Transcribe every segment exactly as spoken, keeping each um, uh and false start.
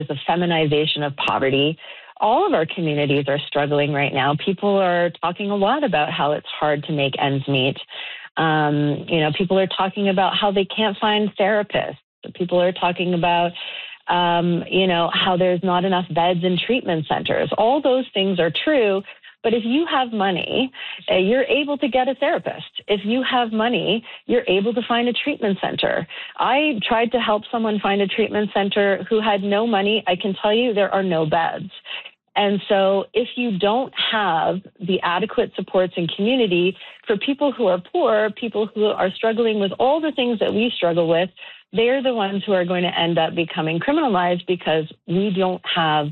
a feminization of poverty. All of our communities are struggling right now. People are talking a lot about how it's hard to make ends meet. Um, you know, people are talking about how they can't find therapists. People are talking about, um, you know, how there's not enough beds in treatment centers. All those things are true. But if you have money, uh, you're able to get a therapist. If you have money, you're able to find a treatment center. I tried to help someone find a treatment center who had no money. I can tell you there are no beds. And so if you don't have the adequate supports in community for people who are poor, people who are struggling with all the things that we struggle with, they're the ones who are going to end up becoming criminalized because we don't have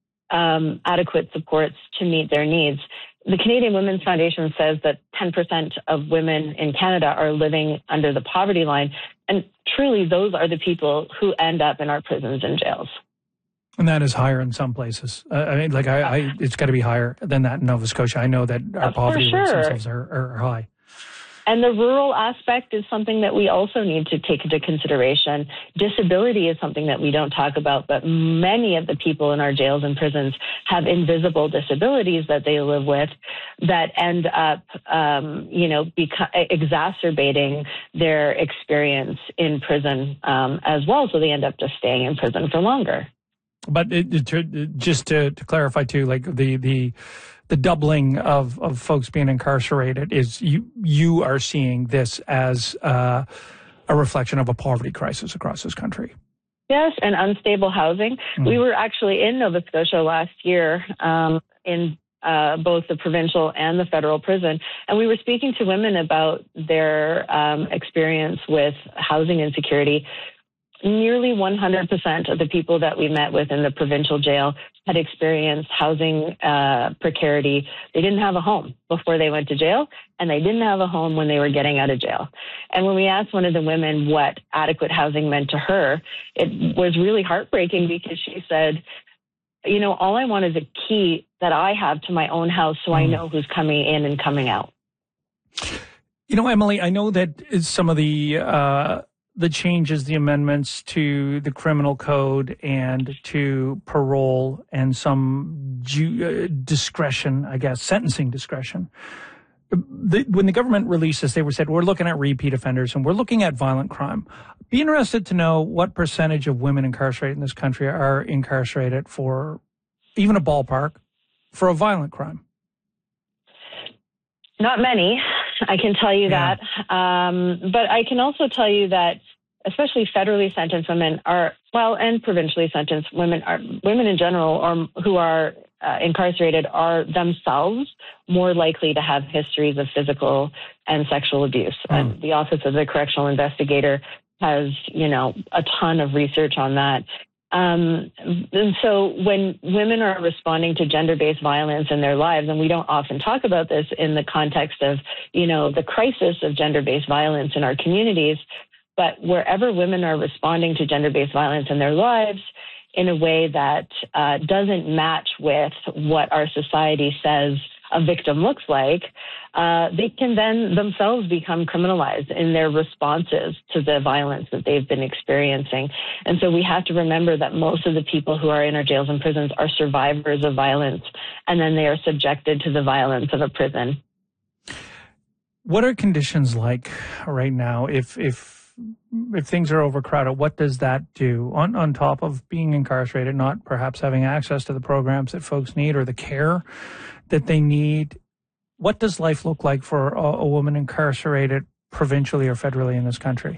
um, adequate supports to meet their needs. The Canadian Women's Foundation says that ten percent of women in Canada are living under the poverty line. And truly, those are the people who end up in our prisons and jails. And that is higher in some places. Uh, I mean, like, I, I it's got to be higher than that in Nova Scotia. I know that our uh, poverty sure. rates themselves are, are high. And the rural aspect is something that we also need to take into consideration. Disability is something that we don't talk about, but many of the people in our jails and prisons have invisible disabilities that they live with that end up, um, you know, beca- exacerbating their experience in prison um, as well. So they end up just staying in prison for longer. But it, it, to, just to, to clarify too, like the the the doubling of, of folks being incarcerated is you you are seeing this as uh, a reflection of a poverty crisis across this country. Yes, and unstable housing. Mm. We were actually in Nova Scotia last year um, in uh, both the provincial and the federal prison, and we were speaking to women about their um, experience with housing insecurity. Nearly one hundred percent of the people that we met with in the provincial jail had experienced housing uh, precarity. They didn't have a home before they went to jail, and they didn't have a home when they were getting out of jail. And when we asked one of the women what adequate housing meant to her, it was really heartbreaking because she said, you know, all I want is a key that I have to my own house so mm. I know who's coming in and coming out. You know, Emily, I know that some of the uh the changes, the amendments to the criminal code and to parole and some ju- uh, discretion, I guess, sentencing discretion. The, when the government released this, they were said, we're looking at repeat offenders and we're looking at violent crime. Be interested to know what percentage of women incarcerated in this country are incarcerated for even a ballpark for a violent crime. Not many, I can tell you yeah. that. Um, but I can also tell you that especially federally sentenced women are, well, and provincially sentenced women are, women in general or who are uh, incarcerated are themselves more likely to have histories of physical and sexual abuse. Mm. And the Office of the Correctional Investigator has, you know, a ton of research on that. Um, and so when women are responding to gender-based violence in their lives, and we don't often talk about this in the context of, you know, the crisis of gender-based violence in our communities, but wherever women are responding to gender-based violence in their lives in a way that uh, doesn't match with what our society says a victim looks like, uh, they can then themselves become criminalized in their responses to the violence that they've been experiencing. And so we have to remember that most of the people who are in our jails and prisons are survivors of violence, and then they are subjected to the violence of a prison. What are conditions like right now? If if if things are overcrowded, what does that do on, on top of being incarcerated, not perhaps having access to the programs that folks need or the care that they need? What does life look like for a, a woman incarcerated provincially or federally in this country?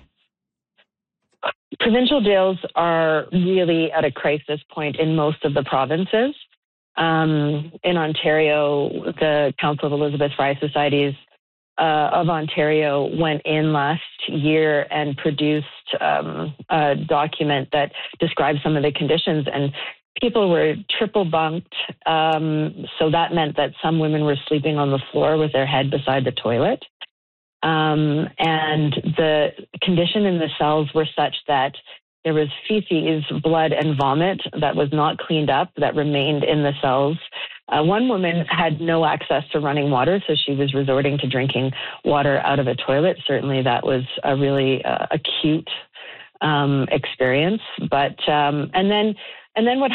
Provincial jails are really at a crisis point in most of the provinces. Um, in Ontario, the Council of Elizabeth Fry Societies uh, of Ontario went in last year and produced um, a document that describes some of the conditions, and people were triple bunked, um, so that meant that some women were sleeping on the floor with their head beside the toilet. Um, and the condition in the cells were such that there was feces, blood, and vomit that was not cleaned up that remained in the cells. Uh, one woman had no access to running water, so she was resorting to drinking water out of a toilet. Certainly that was a really uh, acute um, experience. But um, and then and then what